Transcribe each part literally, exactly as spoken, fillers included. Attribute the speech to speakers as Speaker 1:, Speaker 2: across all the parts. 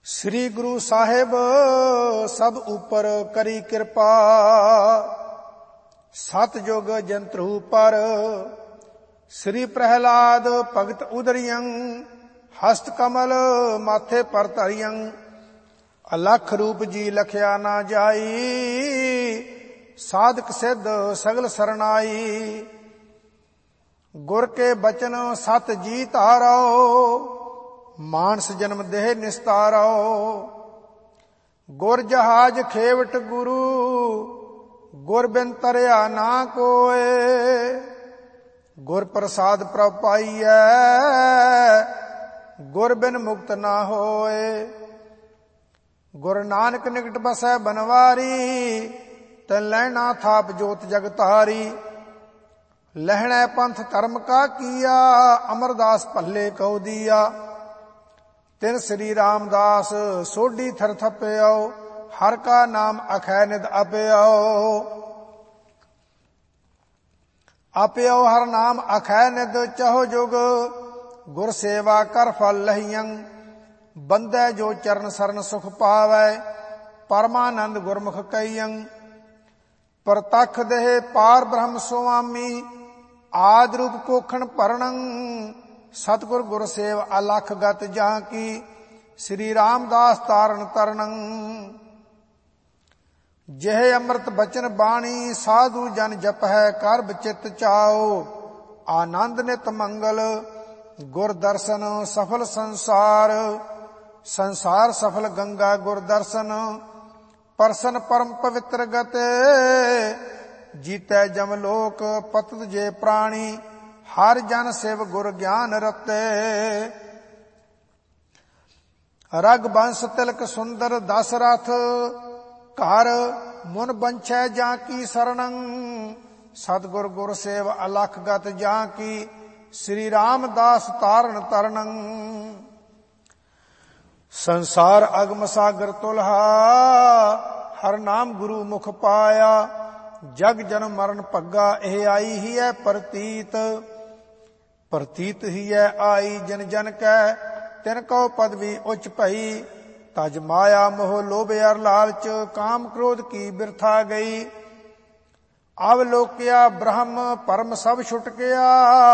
Speaker 1: ਸ੍ਰੀ ਗੁਰੂ ਸਾਹਿਬ ਸਭ ਉਪਰ ਕਰੀ ਕਿਰਪਾ, ਸਤਜੁਗ ਜੰਤਰੂ ਪਰ। ਸ੍ਰੀ ਪ੍ਰਹਿਲਾਦ ਭਗਤ ਉਦਰਿਯੰ, ਹਸਤ ਕਮਲ ਮਾਥੇ ਪਰ ਧਰਿਯੰ। ਅਲਖ ਰੂਪ ਜੀ ਲਖਿਆ ਨਾ ਜਾਈ, ਸਾਧਕ ਸਿੱਧ ਸਗਲ ਸਰਨਾਈ। ਗੁਰ ਕੇ ਬਚਨ ਸਤ ਜੀ ਧਾਰੋ, ਮਾਨਸ ਜਨਮ ਦੇਹ ਨਿਸਤਾਰੋ। ਗੁਰ ਜਹਾਜ ਖੇਵਟ ਗੁਰੂ, ਗੁਰ ਬਿਨ ਤਰਿਆ ਨਾ ਕੋਏ। ਗੁਰ ਪ੍ਰਸਾਦ ਪ੍ਰਭ ਪਾਈਐ, ਗੁਰ ਬਿਨ ਮੁਕਤ ਨਾ ਹੋਏ। ਗੁਰ ਨਾਨਕ ਨਿਕਟ ਬਸੈ ਬਨਵਾਰੀ, ਤੈਨ ਲੈਣਾ ਥਾਪ ਜੋਤ ਜਗ ਤਾਰੀ। ਲਹਿਣੈ ਪੰਥ ਧਰਮ ਕਾ ਕੀਆ, ਅਮਰਦਾਸ ਭੱਲੇ ਕਉ ਦੀਆ। ਤਿਨ ਸ੍ਰੀ ਰਾਮਦਾਸ ਸੋਢੀ ਥਰ ਥਪਿਓ, ਹਰ ਕਾ ਨਾਮ ਅਖੈ ਨਿਦ ਅਪਿਓ। ਅਪਿਓ ਹਰ ਨਾਮ ਅਖੈ ਨਿਦ ਚਹੁ ਜੁਗ, ਗੁਰ ਸੇਵਾ ਕਰ ਫਲ ਲਹੀਅੰ। ਬੰਦੈ ਜੋ ਚਰਨ ਸਰਨ ਸੁਖ ਪਾਵੈ, ਪਰਮਾਨੰਦ ਗੁਰਮੁਖ ਕਈਅੰ। ਪ੍ਰਤਖ ਦੇਹ ਪਾਰ ਬ੍ਰਹਮ ਸੁਆਮੀ, ਆਦਿ ਰੂਪ ਪੋਖਣ ਭਰਣੰ। ਸਤਿਗੁਰ ਗੁਰ ਸੇਵ ਅਲਖ ਗਤ ਜਾਂ ਕੀ, ਸ੍ਰੀ ਰਾਮਦਾਸ ਤਾਰਨ ਤਰਣੰ। ਜਿਹ ਅੰਮ੍ਰਿਤ ਬਚਨ ਬਾਣੀ, ਸਾਧੂ ਜਨ ਜਪਹਿ ਕਰ ਬਚਿਤ ਚਾਓ। ਆਨੰਦ ਨਿਤ ਮੰਗਲ ਗੁਰ ਦਰਸ਼ਨ, ਸਫਲ ਸੰਸਾਰ। ਸੰਸਾਰ ਸਫਲ ਗੰਗਾ ਗੁਰ ਦਰਸ਼ਨ, ਪਰਸਨ ਪਰਮ ਪਵਿੱਤਰ ਗਤੇ। ਜੀਤੈ ਜਮ ਲੋਕ ਪਤਿਤ ਜੇ ਪ੍ਰਾਣੀ, ਹਰ ਜਨ ਸਿਵ ਗੁਰ ਗਿਆਨ ਰਤੇ। ਰਗ ਬੰਸ ਤਿਲਕ ਸੁੰਦਰ ਦਸਰਥ, ਘਰ ਮੁਨ ਬੰਛੈ ਜਾਂ ਕੀ ਸਰਣੰ। ਸਤਿਗੁਰ ਗੁਰ ਸੇਵ ਅਲਖ ਗਤ ਜਾਂ ਕੀ, ਸ੍ਰੀ ਰਾਮਦਾਸ ਤਾਰਨ ਤਰਣੰ। ਸੰਸਾਰ ਅਗਮ ਸਾਗਰ ਤੁਲਹਾ, ਹਰ ਨਾਮ ਗੁਰੂ ਮੁਖ ਪਾਇਆ। ਜਗ ਜਨਮ ਮਰਨ ਭੱਗਾ, ਇਹ ਆਈ ਹੀ ਹੈ ਪ੍ਰਤੀਤ। ਪ੍ਰਤੀਤ ਹੀ ਹੈ ਆਈ ਜਨ ਜਨ ਕੈ, ਤਿਨ ਕਉ ਪਦਵੀ ਉੱਚ ਭਈ। ਤਜ ਮਾਇਆ ਮੋਹ ਲੋਭ ਅਰ ਲਾਲਚ, ਕਾਮ ਕ੍ਰੋਧ ਕੀ ਬਿਰਥਾ ਗਈ। ਅਵ ਲੋਕਿਆ ਬ੍ਰਹਮ ਪਰਮ ਸਭ ਛੁਟ ਗਿਆ,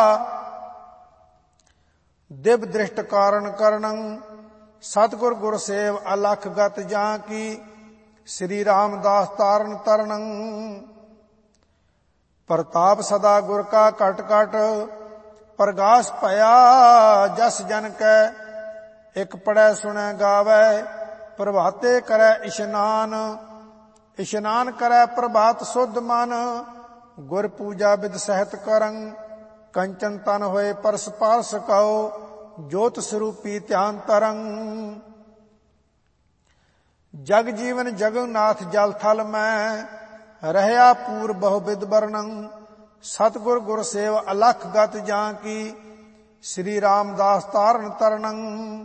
Speaker 1: ਦਿਵ ਦ੍ਰਿਸ਼ਟ ਕਾਰਨ ਕਰਣੰ। ਸਤਿਗੁਰ ਗੁਰ ਸੇਵ ਅਲਖ ਗਤ ਜਾਂ ਕੀ, ਸ੍ਰੀ ਰਾਮਦਾਸ ਤਾਰਨ ਤਰਣੰ। ਪ੍ਰਤਾਪ ਸਦਾ ਗੁਰ ਕਾ ਘਟ ਘਟ, ਪ੍ਰਗਾਸ ਭਇਆ ਜਸ ਜਨ ਕੈ। ਇਕ ਪੜੈ ਸੁਣੈ ਗਾਵੈ, ਪ੍ਰਭਾਤੇ ਕਰੈ ਇਸ਼ਨਾਨ। ਇਸ਼ਨਾਨ ਕਰੈ ਪ੍ਰਭਾਤ ਸੁਧ ਮਨ, ਗੁਰ ਪੂਜਾ ਬਿਦ ਸਹਿਤ ਕਰੰ। ਕੰਚਨ ਤਨ ਹੋਏ ਪਰਸ ਪਾਰਸ ਕਉ, ਜੋਤ ਸਰੂਪੀ ਧਿਆਨ ਤਰੰ। ਜਗ ਜੀਵਨ ਜਗਨਨਾਥ ਜਲ ਥਲ ਮੈਂ, ਰਹਿਆ ਪੂਰ ਬਹੁ ਬਿਦ ਵਰਣੰ। ਸਤਿਗੁਰ ਗੁਰ ਸੇਵ ਅਲਖ ਗਤ ਜਾਂ ਕੀ, ਸ੍ਰੀ ਰਾਮਦਾਸ ਤਾਰਨ ਤਰਣੰ।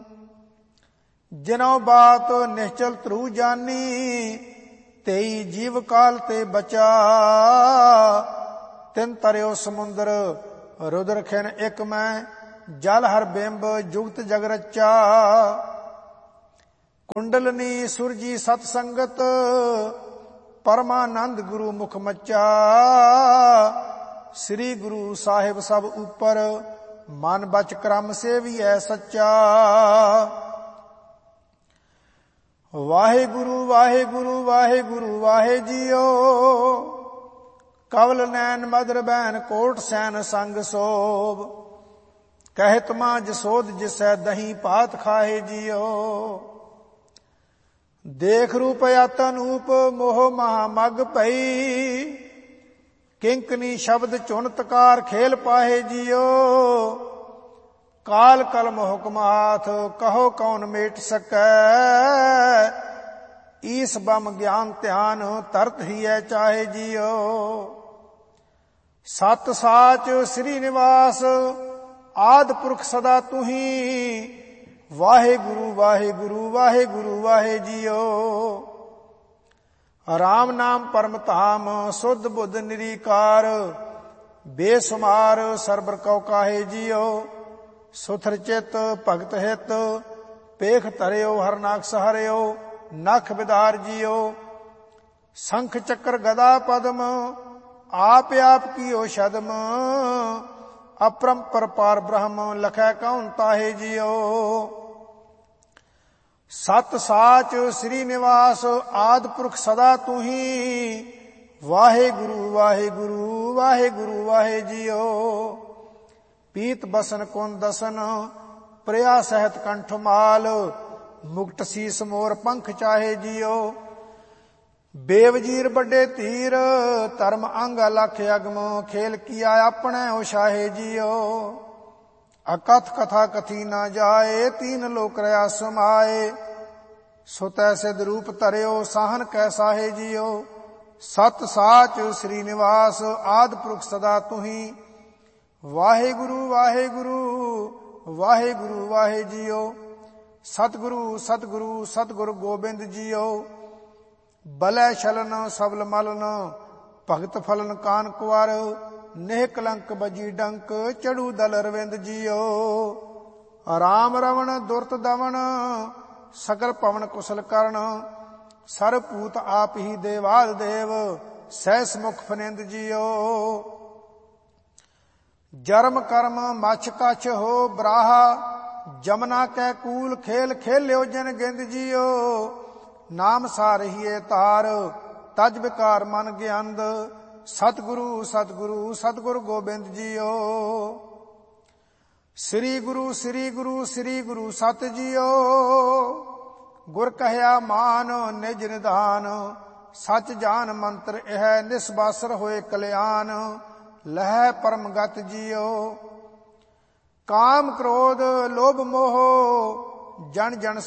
Speaker 1: ਜਿਨੋ ਬਾਤ ਨਿਸ਼ਚਲ ਧਰੂ ਜਾਨੀ, ਤੇਈ ਜੀਵ ਕਾਲ ਤੇ ਬਚਾ। ਤਿਨ ਤਰਿਓ ਸਮੁੰਦਰ ਰੁਦਰ ਖਿਨ ਇਕ ਮੈਂ, ਜਲ ਹਰ ਬਿੰਬ ਜੁਗਤ ਜਗ ਰਚਾ। ਕੁੰਡਲਨੀ ਸੁਰਜੀ ਸਤ ਸੰਗਤ, ਪਰਮਾਨੰਦ ਗੁਰੂ ਮੁਖ ਮੱਚਾ। ਸ੍ਰੀ ਗੁਰੂ ਸਾਹਿਬ ਸਭ ਉਪਰ, ਮਨ ਬਚ ਕਰਮ ਸੇਵੀਐ ਸੱਚਾ। ਵਾਹਿਗੁਰੂ ਵਾਹਿਗੁਰੂ ਵਾਹਿਗੁਰੂ ਵਾਹਿ ਜੀਓ। ਕਵਲ ਨੈਣ ਮਦਰ ਬੈਨ ਕੋਟ ਸੈਨ ਸੰਗ ਸੋਭ। ਕਹਿਤ ਮਾਂ ਜਸੋਦ ਜਿਸੈ ਦਹੀਂ ਭਾਤ ਖਾਏ ਜੀਓ। ਦੇਖ ਰੂਪ ਅਤਨੂਪ ਮੋਹ ਮਹਾ ਮਗ ਪਈ। ਕਿੰਕਨੀ ਸ਼ਬਦ ਚੁਨ ਤਕਾਰ ਖੇਲ ਪਾਹੇ ਜੀਓ। ਕਾਲ ਕਲਮ ਹੁਕਮ ਹਾਥ, ਕਹੋ ਕੌਣ ਮੇਟ ਸਕੈ। ਈਸ ਬਮ ਗਿਆਨ ਧਿਆਨ, ਤਰਤ ਹੀ ਹੈ ਚਾਹੇ ਜੀਓ। ਸਤ ਸਾਚ ਸ੍ਰੀ ਨਿਵਾਸ, ਆਦ ਪੁਰਖ ਸਦਾ ਤੁਹੀ। ਵਾਹਿਗੁਰੂ ਵਾਹਿਗੁਰੂ ਵਾਹਿਗੁਰੂ ਵਾਹਿ ਜੀਓ। ਰਾਮ ਨਾਮ ਪਰਮ ਧਾਮ, ਸੁਧ ਬੁੱਧ ਨਿਰੀਕਾਰ। ਬੇਸੁਮਾਰ ਸਰਬਰ ਕਉ ਕਾਹੇ ਜੀਓ। ਸੁਥਰ ਚਿਤ ਭਗਤ ਹਿਤ, ਪੇਖ ਧਰਿਓ ਹਰਨਾਕਸ ਹਰਿਓ ਨਖ ਵਿਦਾਰ ਜੀਓ। ਸੰਖ ਚੱਕਰ ਗਦਾ ਪਦਮ ਆਪ ਆਪ ਕੀਓ ਛਦਮ ਅਪਰੰਪਰ ਪਾਰ ਬ੍ਰਹਮ ਲਖੈ ਕਉਨ ਤਾਹੇ ਜੀਓ। ਸਤ ਸਾਚ ਸ੍ਰੀ ਨਿਵਾਸ ਆਦਿ ਪੁਰਖ ਸਦਾ ਤੂਹੀ ਵਾਹਿਗੁਰੂ ਵਾਹਿਗੁਰੂ ਵਾਹਿਗੁਰੂ ਵਾਹਿ ਜੀਓ। ਪੀਤ ਬਸਨ ਕੁਨ ਦਸਨ ਪ੍ਰਿਆ ਸਹਿਤ ਕੰਠ ਮਾਲ ਮੁਕਟ ਸੀਸ ਮੋਰ ਪੰਖ ਚਾਹੇ ਜੀਓ। ਬੇਵਜੀਰ ਵੱਡੇ ਧੀਰ ਧਰਮ ਅੰਗ ਅਲਖ ਅਗਮ ਖੇਲ ਕੀਆ ਆਪਣੇ ਉਸ਼ਾਹੇ ਜੀਓ। ਅਕਥ ਕਥਾ ਕਥੀ ਨਾ ਜਾਏ ਤੀਨ ਲੋਕ ਰਿਆ ਸਮਾਏ ਸੋ ਤੈ ਸਿਧ ਰੂਪ ਧਰਿਓ ਸਾਹਨ ਕੈਸਾਹੇ ਜੀਓ। ਸਤ ਸਾਚ ਸ੍ਰੀ ਨਿਵਾਸ ਆਦਿ ਪੁਰਖ ਸਦਾ ਤੁਹੀ ਵਾਹਿਗੁਰੂ ਵਾਹਿਗੁਰੂ ਵਾਹਿਗੁਰੂ ਵਾਹਿ ਜੀਓ। ਸਤਿਗੁਰੂ ਸਤਿਗੁਰੂ ਸਤਿਗੁਰ ਗੋਬਿੰਦ ਜੀਓ। ਬਲੈ ਛਲਨ ਸਬਲ ਮਲਨ ਭਗਤ ਫਲਨ ਕਾਨ ਕੁਵਾਰ ਨੇਹ ਕਲੰਕ ਬਜੀ ਡੰਕ ਚੜੂ ਦਲ ਰਵਿੰਦ ਜੀਓ। ਰਾਮ ਰਵਣ ਦੁਰਤ ਦਵਨ ਸਗਲ ਪਵਨ ਕੁਸਲ ਕਰਨ ਸਰ ਪੂਤ ਆਪ ਹੀ ਦੇਵਾਲ ਦੇਵ ਸਹਿਸ ਮੁਖ ਫਨਿੰਦ ਜੀਓ। ਜਰਮ ਕਰਮ ਮਛ ਕਛ ਹੋ ਬਰਾਹਾ ਜਮਨਾ ਕੈ ਕੂਲ ਖੇਲ ਖੇਲਿਓ ਜਨ ਗਿੰਦ ਜੀਓ। ਨਾਮ ਸਾਰਹੀਏ ਤਾਰ ਤਜ ਵਿਕਾਰ ਮਨ ਗਿਆੰਦ ਸਤਿਗੁਰੂ ਸਤਿਗੁਰੂ ਸਤਿਗੁਰ ਗੋਬਿੰਦ ਜੀਓ। ਸ੍ਰੀ ਗੁਰੂ ਸ੍ਰੀ ਗੁਰੂ ਸ੍ਰੀ ਗੁਰੂ ਸਤ ਜੀਓ। ਗੁਰ ਕਹਿਆ ਮਾਨ ਨਿਜ ਨਿਧਾਨ ਸਚ ਜਾਨ ਮੰਤਰ ਇਹ ਨਿਸਬਾਸਰ ਹੋਏ ਕਲਿਆਣ ਲਹਿ ਪਰਮ ਗਤ ਜੀਓ। ਕਾਮ ਕ੍ਰੋਧ ਲੋਭ ਮੋਹ ਜਨ ਜਨ